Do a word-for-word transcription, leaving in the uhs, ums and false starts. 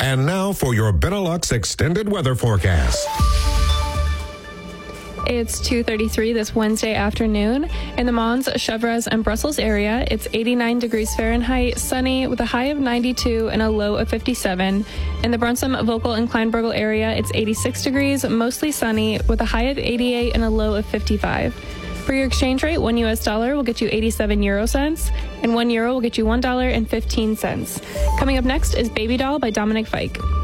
And now for your Benelux extended weather forecast. It's two thirty-three this Wednesday afternoon. In the Mons, Chevres, and Brussels area, it's eighty-nine degrees Fahrenheit, sunny with a high of ninety-two and a low of fifty-seven. In the Brunsum, Vogel, and Kleinburgel area, it's eighty-six degrees, mostly sunny with a high of eighty-eight and a low of fifty-five. For your exchange rate, one U S dollar will get you eighty-seven euro cents, and one euro will get you one dollar and fifteen cents. Coming up next is Baby Doll by Dominic Fike.